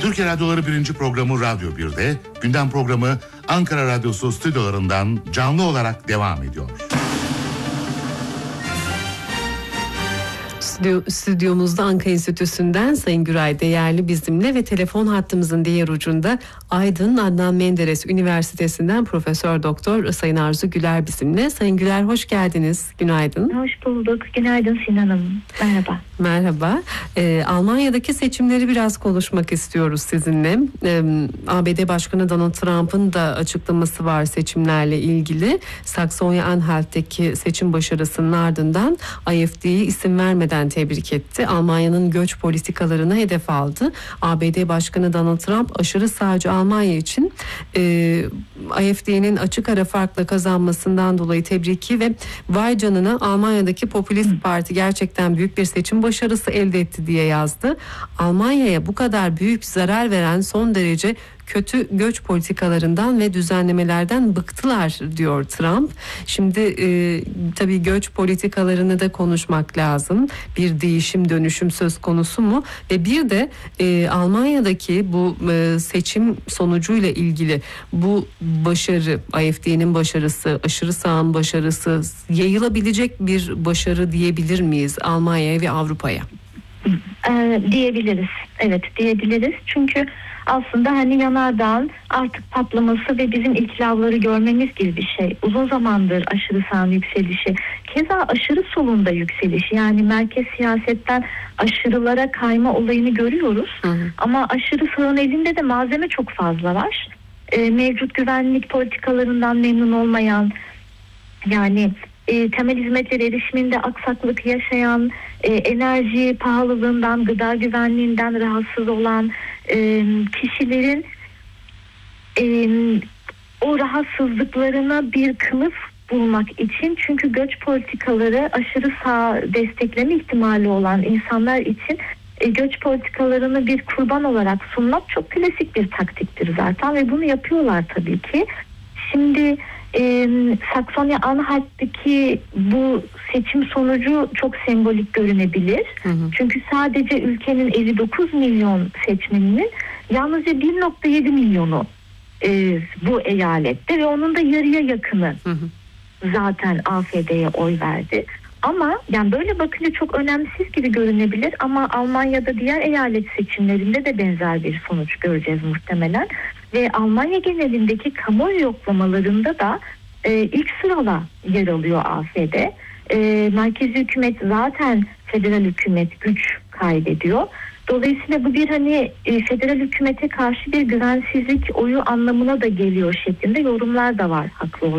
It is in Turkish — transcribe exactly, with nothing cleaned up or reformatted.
Türkiye Radyoları birinci programı Radyo bir'de, gündem programı Ankara Radyosu stüdyolarından canlı olarak devam ediyor. Stüdyo, stüdyomuzda Ankara Enstitüsü'nden Sayın Güray Değerli bizimle ve telefon hattımızın diğer ucunda Aydın Adnan Menderes Üniversitesi'nden Profesör Doktor Sayın Arzu Güler bizimle. Sayın Güler hoş geldiniz. Günaydın. Hoş bulduk. Günaydın Sinan Hanım. Merhaba. Merhaba. Ee, Almanya'daki seçimleri biraz konuşmak istiyoruz sizinle. Ee, A B D Başkanı Donald Trump'ın da açıklaması var seçimlerle ilgili. Saksony-Anhalt'teki seçim başarısının ardından A F D'yi isim vermeden tebrik etti. Almanya'nın göç politikalarına hedef aldı. A B D Başkanı Donald Trump aşırı sağcı Almanya için e, A F D'nin açık ara farkla kazanmasından dolayı tebriki ve vay canına Almanya'daki popülist parti gerçekten büyük bir seçim başarısı elde etti diye yazdı. Almanya'ya bu kadar büyük zarar veren son derece kötü göç politikalarından ve düzenlemelerden bıktılar diyor Trump. Şimdi e, tabii göç politikalarını da konuşmak lazım. Bir değişim dönüşüm söz konusu mu? Ve bir de e, Almanya'daki bu e, seçim sonucuyla ilgili bu başarı, A F D'nin başarısı, aşırı sağın başarısı yayılabilecek bir başarı diyebilir miyiz Almanya'ya ve Avrupa'ya? Ee, diyebiliriz. Evet diyebiliriz. Çünkü aslında hani yanardağın artık patlaması ve bizim inkılapları görmemiz gibi bir şey. Uzun zamandır aşırı sağın yükselişi, keza aşırı solun da yükselişi, yani merkez siyasetten aşırılara kayma olayını görüyoruz. Hı hı. Ama aşırı sağın elinde de malzeme çok fazla var. Ee, mevcut güvenlik politikalarından memnun olmayan, yani E, temel hizmetler erişiminde aksaklık yaşayan, e, enerji pahalılığından, gıda güvenliğinden rahatsız olan e, kişilerin e, o rahatsızlıklarına bir kılıf bulmak için, çünkü göç politikaları aşırı sağ destekleme ihtimali olan insanlar için e, göç politikalarını bir kurban olarak sunmak çok klasik bir taktiktir zaten ve bunu yapıyorlar tabii ki. Şimdi e, Saksony-Anhalt'taki bu seçim sonucu çok sembolik görünebilir. Hı hı. Çünkü sadece ülkenin elli dokuz milyon seçmeninin yalnızca bir nokta yedi milyonu e, bu eyalette ve onun da yarıya yakını hı hı. zaten A F D'ye oy verdi. Ama yani böyle bakınca çok önemsiz gibi görünebilir ama Almanya'da diğer eyalet seçimlerinde de benzer bir sonuç göreceğiz muhtemelen. Ve Almanya genelindeki kamuoyu yoklamalarında da e, ilk sırada yer alıyor A F D. E, merkezi hükümet zaten federal hükümet güç kaybediyor. Dolayısıyla bu bir hani e, federal hükümete karşı bir güvensizlik oyu anlamına da geliyor şeklinde yorumlar da var haklı olarak.